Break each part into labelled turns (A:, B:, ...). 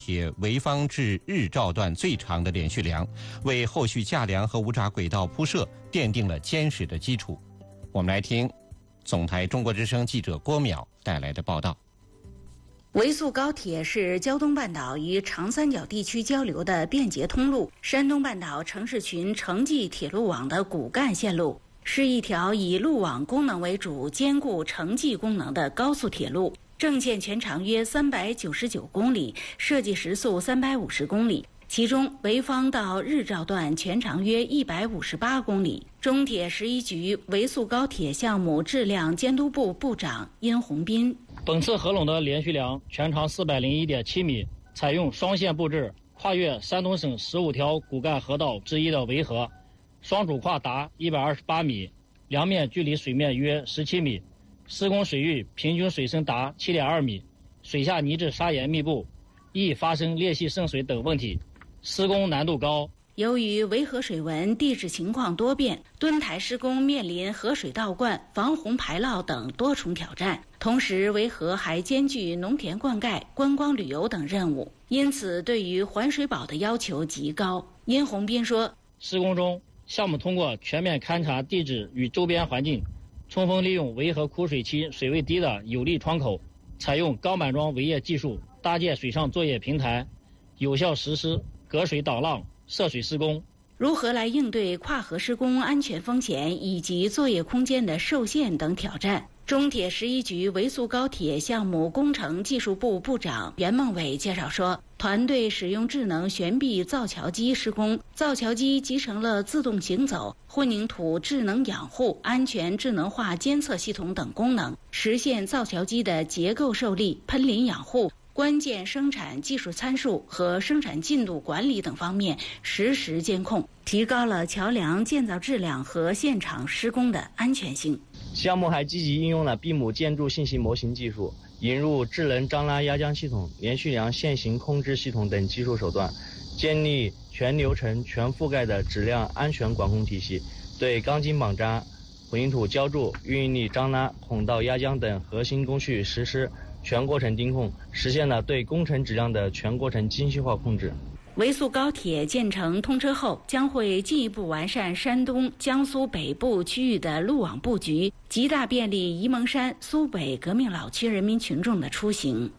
A: 铁潍坊至日照段最长的连续梁，为后续架梁和无闸轨道铺设奠定了坚实的基础。我们来听总台中国之声记者郭淼带来的报道。
B: 维速高铁是胶东半岛与长三角地区交流的便捷通路，山东半岛城市群城际铁路网的骨干线路，是一条以路网功能为主、兼顾城际功能的高速铁路。正线全长约399公里，设计时速350公里。其中，潍坊到日照段全长约158公里。中铁11局维速高铁项目质量监督部部长殷洪斌：
C: 本次合拢的连续梁全长401.7米，采用双线布置，跨越山东省15条骨干河道之一的潍河，双主跨达128米，梁面距离水面约17米，施工水域平均水深达7.2米，水下泥质砂岩密布，易发生裂隙渗水等问题，施工难度高。
B: 由于潍河水文地质情况多变，墩台施工面临河水倒灌、防洪排涝等多重挑战。同时，潍河还兼具农田灌溉、观光旅游等任务，因此对于环水保的要求极高。殷洪斌说：
C: 施工中，项目通过全面勘察地质与周边环境，充分利用潍河枯水期水位低的有利窗口，采用钢板桩围堰技术搭建水上作业平台，有效实施隔水挡浪、涉水施工。
B: 如何来应对跨河施工安全风险以及作业空间的受限等挑战？中铁11局维速高铁项目工程技术部部长袁孟伟介绍说，团队使用智能悬臂造桥机施工，造桥机集成了自动行走、混凝土智能养护、安全智能化监测系统等功能，实现造桥机的结构受力、喷淋养护、关键生产技术参数和生产进度管理等方面实时监控，提高了桥梁建造质量和现场施工的安全性。
D: 项目还积极应用了闭母建筑信息模型技术，引入智能张拉压浆系统、连续梁线型控制系统等技术手段，建立全流程全覆盖的质量安全管控体系，对钢筋绑扎、混凝土浇筑、运应力张拉、孔道压浆等核心工序实施全过程盯控，实现了对工程质量的全过程精细化控制。
B: 维速高铁建成通车后，将会进一步完善山东、江苏北部区域的路网布局，极大便利沂蒙山、苏北革命老区人民群众的出行。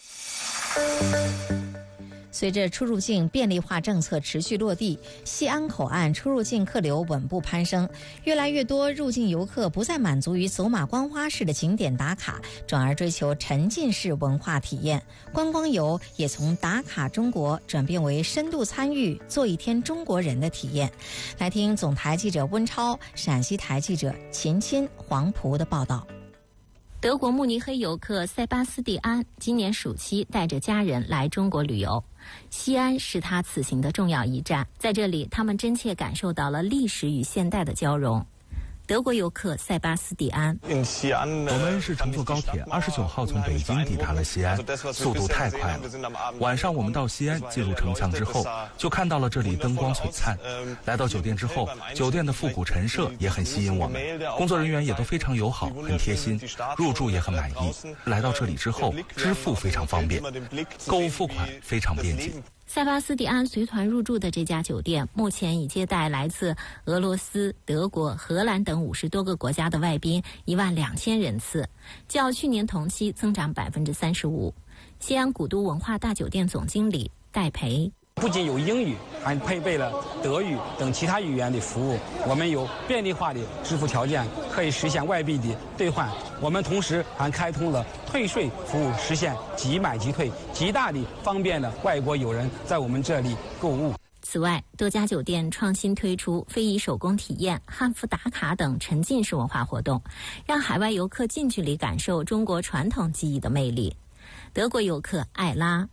E: 随着出入境便利化政策持续落地，西安口岸出入境客流稳步攀升，越来越多入境游客不再满足于走马观花式的景点打卡，转而追求沉浸式文化体验。观光游也从打卡中国转变为深度参与、做一天中国人的体验。来听总台记者温超、陕西台记者秦钦、黄蒲的报道。
F: 德国慕尼黑游客塞巴斯蒂安今年暑期带着家人来中国旅游，西安是他此行的重要一站，在这里他们真切感受到了历史与现代的交融。德国游客塞巴斯蒂安：
G: 我们是乘坐高铁29号从北京抵达了西安，速度太快了。晚上我们到西安进入城墙之后，就看到了这里灯光璀璨。来到酒店之后，酒店的复古陈设也很吸引我们，工作人员也都非常友好，很贴心，入住也很满意。来到这里之后，支付非常方便，购物付款非常便捷。
F: 塞巴斯蒂安随团入住的这家酒店目前已接待来自俄罗斯、德国、荷兰等50多个国家的外宾12000人次，较去年同期增长35%。西安古都文化大酒店总经理戴培：
H: 不仅有英语，还配备了德语等其他语言的服务。我们有便利化的支付条件，可以实现外币的兑换。我们同时还开通了退税服务，实现即买即退，极大地方便了外国友人在我们这里购物。
F: 此外，多家酒店创新推出非遗手工体验、汉服打卡等沉浸式文化活动，让海外游客近距离感受中国传统技艺的魅力。德国游客艾拉：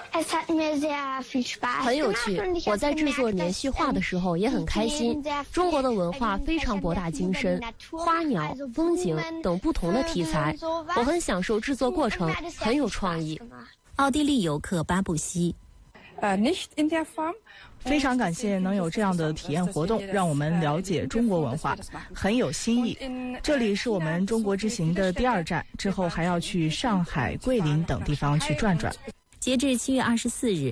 I: 很有趣，我在制作连续画的时候也很开心。中国的文化非常博大精深，花鸟、风景等不同的题材，我很享受制作过程，很有创意。
F: 奥地利游客巴布西：
J: 非常感谢能有这样的体验活动，让我们了解中国文化，很有新意。这里是我们中国之行的第2站，之后还要去上海、桂林等地方去转转。
F: 截至7月24日，